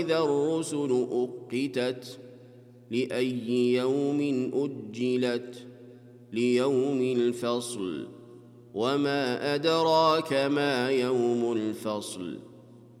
إذا الرسل أقتت لأي يوم أجلت ليوم الفصل وما أدراك ما يوم الفصل